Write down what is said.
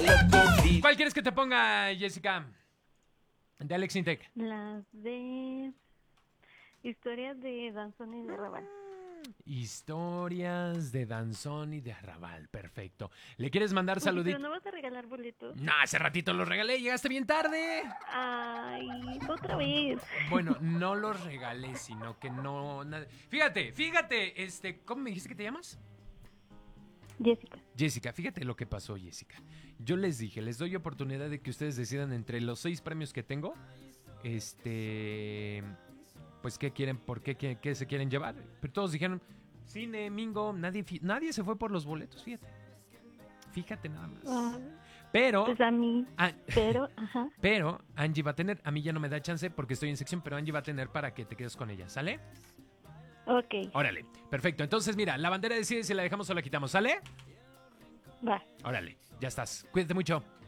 ¿Cuál quieres que te ponga, Jessica? De Alex Intec. Las de historias de Danzón y de Raval. Historias de Danzón y de Arrabal. Perfecto. ¿Le quieres mandar Oye, saluditos? pero no vas a regalar boletos. No, hace ratito los regalé. Llegaste bien tarde. Ay, otra vez. Bueno, no los regalé, sino que no... Fíjate, ¿cómo me dijiste que te llamas? Jessica. Jessica, fíjate lo que pasó, Jessica. Yo les dije, les doy oportunidad de que ustedes decidan entre los 6 premios que tengo, pues qué quieren, qué se quieren llevar. Pero todos dijeron, cine, Mingo, nadie se fue por los boletos, fíjate nada más. Pero, Pues a mí, ajá. pero Angie va a tener, a mí ya no me da chance porque estoy en sección, pero Angie va a tener para que te quedes con ella, ¿sale? Ok, Órale, perfecto. Entonces, mira, la bandera decide si la dejamos o la quitamos, ¿sale? va. Órale, ya estás. Cuídate mucho.